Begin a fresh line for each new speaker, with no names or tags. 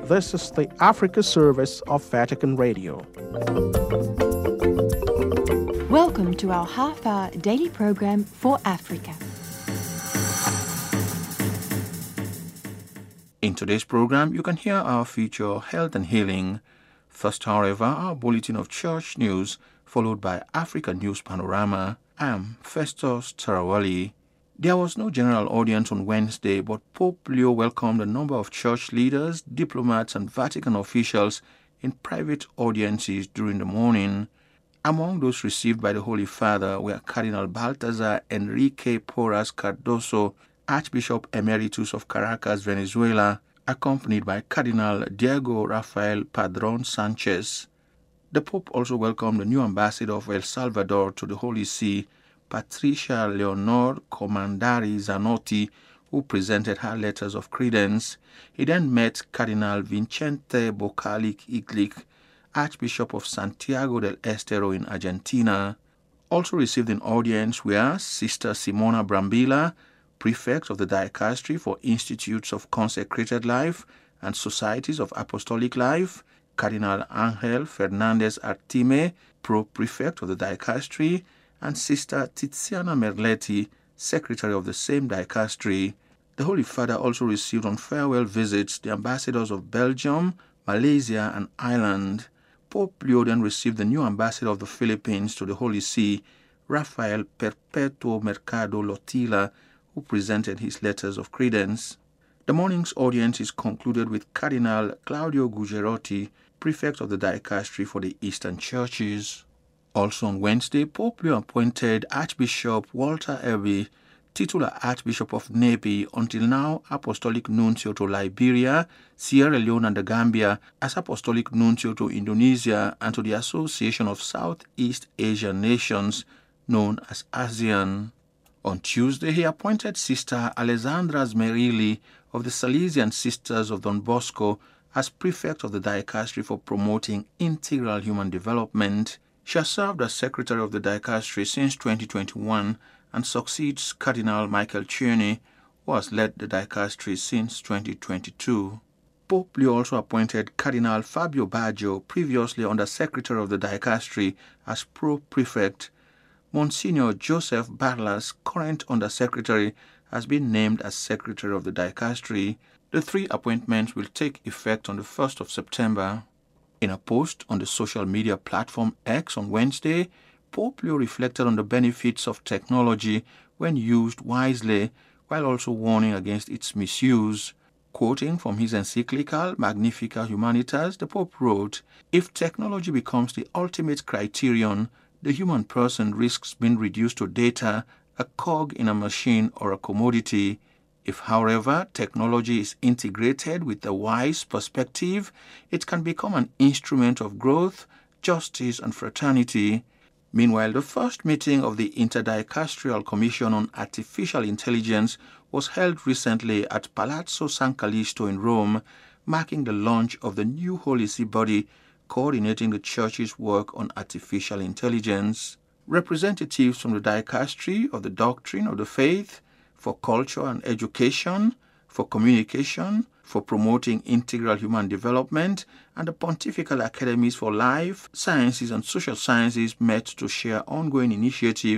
This is the Africa service of Vatican Radio.
Welcome to our half-hour daily program for Africa.
In today's program, you can hear our feature Health and Healing. First, however, our bulletin of church news, followed by Africa News Panorama. I am Festus Tarawali. There was no general audience on Wednesday, but Pope Leo welcomed a number of church leaders, diplomats, and Vatican officials in private audiences during the morning. Among those received by the Holy Father were Cardinal Baltasar Enrique Porras Cardoso, Archbishop Emeritus of Caracas, Venezuela, accompanied by Cardinal Diego Rafael Padron Sanchez. The Pope also welcomed the new ambassador of El Salvador to the Holy See, Patricia Leonor Comandari Zanotti, who presented her letters of credence. He then met Cardinal Vicente Bocalic Iglic, Archbishop of Santiago del Estero in Argentina. Also received in audience were Sister Simona Brambilla, Prefect of the Dicastery for Institutes of Consecrated Life and Societies of Apostolic Life, Cardinal Angel Fernandez Artime, Pro-Prefect of the Dicastery, and Sister Tiziana Merletti, Secretary of the same dicastery. The Holy Father also received on farewell visits the ambassadors of Belgium, Malaysia, and Ireland. Pope Leo then received the new ambassador of the Philippines to the Holy See, Rafael Perpetuo Mercado Lotila, who presented his letters of credence. The morning's audience is concluded with Cardinal Claudio Gugerotti, Prefect of the Dicastery for the Eastern Churches. Also on Wednesday, Pope Leo appointed Archbishop Walter Eby, titular Archbishop of Nepi, until now Apostolic Nuncio to Liberia, Sierra Leone, and the Gambia, as Apostolic Nuncio to Indonesia and to the Association of Southeast Asian Nations, known as ASEAN. On Tuesday, he appointed Sister Alessandra Smerili of the Salesian Sisters of Don Bosco as Prefect of the Dicastery for Promoting Integral Human Development. She has served as Secretary of the Dicastery since 2021 and succeeds Cardinal Michael Cioni, who has led the Dicastery since 2022. Pope Leo also appointed Cardinal Fabio Baggio, previously Under Secretary of the Dicastery, as Pro-Prefect. Monsignor Joseph Barlas, current Under Secretary, has been named as Secretary of the Dicastery. The three appointments will take effect on the 1st of September. In a post on the social media platform X on Wednesday, Pope Leo reflected on the benefits of technology when used wisely, while also warning against its misuse. Quoting from his encyclical Magnificat Humanitas, the Pope wrote, "If technology becomes the ultimate criterion, the human person risks being reduced to data, a cog in a machine or a commodity. If, however, technology is integrated with a wise perspective, it can become an instrument of growth, justice, and fraternity." Meanwhile, the first meeting of the Interdicasterial Commission on Artificial Intelligence was held recently at Palazzo San Callisto in Rome, marking the launch of the new Holy See body coordinating the Church's work on artificial intelligence. Representatives from the Dicastery of the Doctrine of the Faith, for Culture and Education, for Communication, for Promoting Integral Human Development, and the Pontifical Academies for Life, Sciences, and Social Sciences met to share ongoing initiatives